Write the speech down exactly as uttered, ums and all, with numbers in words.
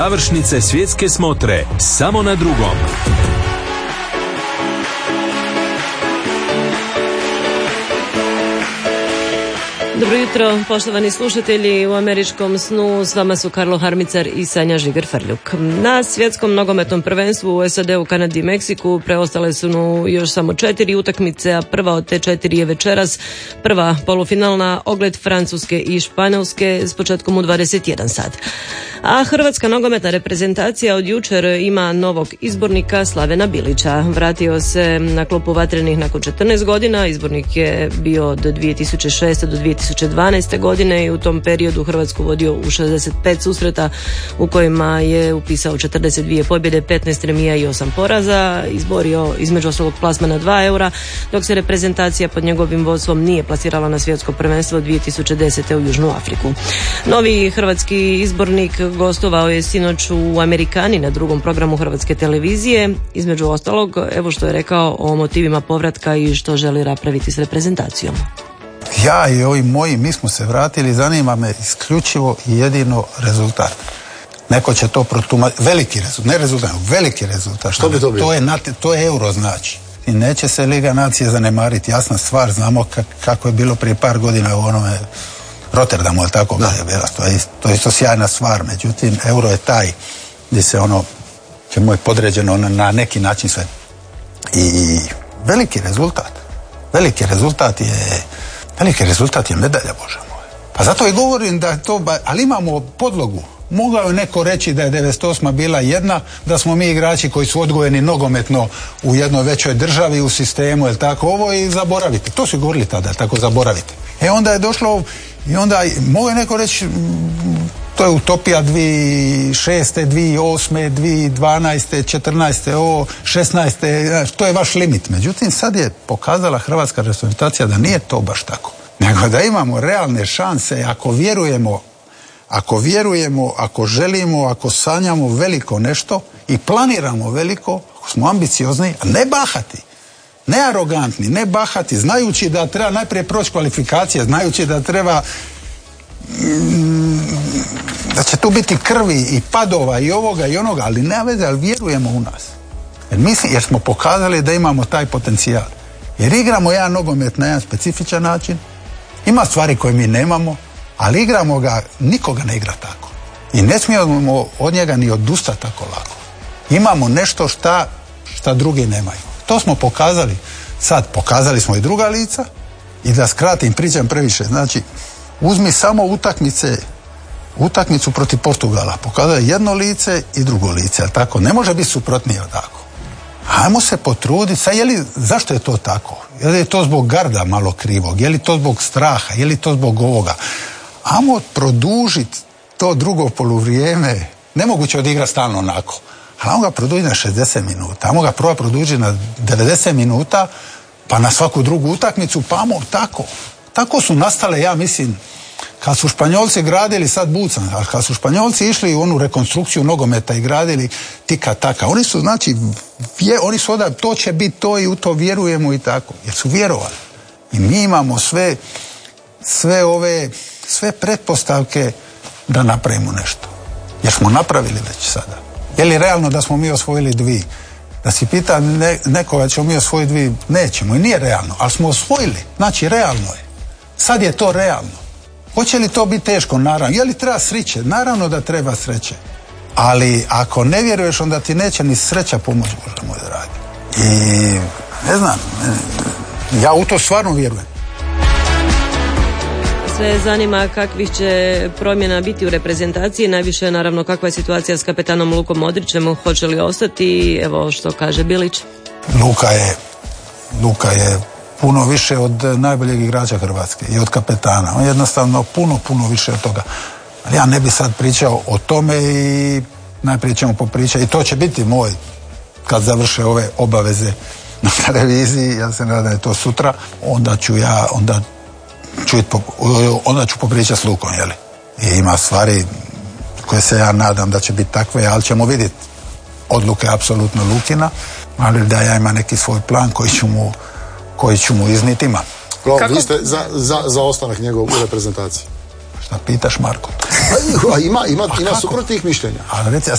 Završnice svjetske smotre samo na drugom. Dobro jutro, poštovani slušatelji. U američkom snu s vama su Karlo Harmicar i Sanja Žiger-Frljuk. Na svjetskom nogometnom prvenstvu u S A D-u, Kanadi i Meksiku preostale su nu još samo četiri utakmice, a prva od te četiri je večeras. Prva polufinalna, ogled Francuske i Španjolske s početkom u dvadeset jedan sat. A hrvatska nogometna reprezentacija od jučer ima novog izbornika, Slavena Bilića. Vratio se na klupu Vatrenih nakon četrnaest godina. Izbornik je bio od dvije tisuće šeste do dvije tisuće dvanaeste godine i u tom periodu Hrvatsku vodio u šezdeset pet susreta u kojima je upisao četrdeset dvije pobjede, petnaest remija i osam poraza. Izborio između ostalog plasmana dva eura, dok se reprezentacija pod njegovim vodstvom nije plasirala na svjetsko prvenstvo dvije tisuće desete u Južnu Afriku. Novi hrvatski izbornik gostovao je sinoć u Amerikani na drugom programu Hrvatske televizije. Između ostalog, evo što je rekao o motivima povratka i što želi napraviti s reprezentacijom. Ja i ovi moji, mi smo se vratili, zanima me isključivo i jedino rezultat. Neko će to protumačiti, veliki rezultat, ne rezultat, veliki rezultat. Što bi to bilo? To je, to je euro znači. I neće se Liga nacije zanemariti, jasna stvar, znamo kak, kako je bilo prije par godina u onome Rotterdamu, ali tako da je bila. To je, to je isto sjajna stvar, međutim, euro je taj gdje se ono, čemu je podređeno na, na neki način sve. I veliki rezultat, veliki rezultat je Veliki rezultat je medalja, Bože moj. Pa zato i govorim da to, ali imamo podlogu. Mogao je neko reći da je devedeset osma bila jedna, da smo mi igrači koji su odgojeni nogometno u jednoj većoj državi, u sistemu, jel tako, ovo i zaboravite. To su govorili tada, tako zaboravite. E onda je došlo, i onda mogao je neko reći, to je utopija dvije tisuće šeste, dvije tisuće osme, dvije tisuće dvanaeste, četrnaeste, o, šesnaeste, to je vaš limit. Međutim, sad je pokazala hrvatska reprezentacija da nije to baš tako. Nego da imamo realne šanse, ako vjerujemo, ako vjerujemo, ako želimo, ako sanjamo veliko nešto i planiramo veliko, ako smo ambiciozni, a ne bahati, ne arogantni, ne bahati, znajući da treba najprije proći kvalifikacije, znajući da treba da će tu biti krvi i padova i ovoga i onoga, ali nema veze, ali vjerujemo u nas. Jer, mislim, jer smo pokazali da imamo taj potencijal. Jer igramo jedan nogomet na jedan specifičan način, ima stvari koje mi nemamo, ali igramo ga, nikoga ne igra tako. I ne smijemo od njega ni odustati tako lako. Imamo nešto šta, šta drugi nemaju. To smo pokazali. Sad pokazali smo i druga lica i da skratim, pričam previše. Znači, uzmi samo utakmice, utakmicu protiv Portugala. Pokazao je jedno lice i drugo lice. Ali tako, ne može biti suprotnije od tako. Hajmo se potruditi. Sad, je li, zašto je to tako? Je li to zbog garda malo krivog? Je li to zbog straha? Je li to zbog ovoga? Hajmo produžiti to drugo poluvrijeme. Nemoguće odigrati stalno onako. Hajmo ga produžiti na šezdeset minuta. Hajmo ga prvo produžiti na devedeset minuta, pa na svaku drugu utakmicu, pa hajmo tako. Tako su nastale, ja mislim, kad su Španjolci gradili, sad bucam, ali kad su Španjolci išli u onu rekonstrukciju nogometa i gradili tika taka, oni su, znači, vje, oni su odavljali, to će biti to i u to vjerujemo i tako, jer su vjerovali. I mi imamo sve, sve ove, sve pretpostavke da napravimo nešto. Jer smo napravili već sada. Je li realno da smo mi osvojili dvije? Da si pita ne, nekoga ćemo mi osvojiti dvije, nećemo i nije realno, ali smo osvojili, znači realno je. Sad je to realno. Hoće li to biti teško? Naravno. Je li treba sreće? Naravno da treba sreće. Ali ako ne vjeruješ, onda ti neće ni sreća pomoći, Bože moj dragi. I ne znam, ja u to stvarno vjerujem. Sve zanima kakvih će promjena biti u reprezentaciji, najviše naravno kakva je situacija s kapetanom Lukom Modrićem, hoće li ostati, evo što kaže Bilić. Luka je, Luka je puno više od najboljeg igrača Hrvatske i od kapetana. On je jednostavno puno, puno više od toga. Ali ja ne bi sad pričao o tome i najprije ćemo popričati. I to će biti moj, kad završe ove obaveze na televiziji, ja se nadam da je to sutra, onda ću ja, onda ću, onda ću popričati s Lukom, jeli? I ima stvari koje se ja nadam da će biti takve, ali ćemo vidjeti. Odluka je apsolutno Lukina, ali da ja imam neki svoj plan koji ću mu koji ću mu izniti, ima. Kako? Vi ste za, za, za ostanak njegov u reprezentaciji? Šta pitaš, Marko? A ima, ima, ima suprotnih mišljenja. Ali reci,